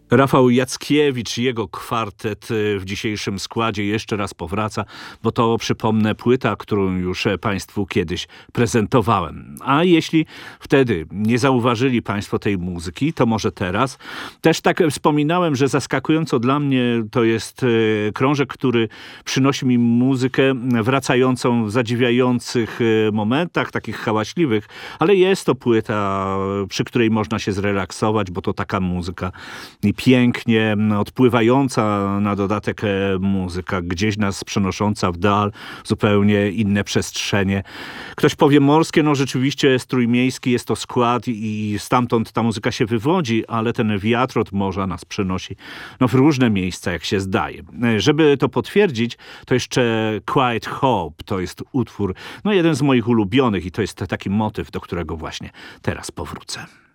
Rafał Jackiewicz, jego kwartet w dzisiejszym składzie jeszcze raz powraca, bo to, przypomnę, płyta, którą już Państwu kiedyś prezentowałem. A jeśli wtedy nie zauważyli Państwo tej muzyki, to może teraz. Też tak wspominałem, że zaskakująco dla mnie to jest krążek, który przynosi mi muzykę wracającą w zadziwiających momentach, takich hałaśliwych, ale jest to płyta, przy której można się zrelaksować, bo to taka muzyka i pięknie odpływająca, na dodatek muzyka gdzieś nas przenosząca w dal, zupełnie inne przestrzenie. Ktoś powie morskie, no rzeczywiście strój miejski, jest to skład i stamtąd ta muzyka się wywodzi, ale ten wiatr od morza nas przenosi w różne miejsca, jak się zdaje. Żeby to potwierdzić, to jeszcze Quiet Hope, to jest utwór, jeden z moich ulubionych i to jest taki motyw, do którego właśnie teraz powrócę.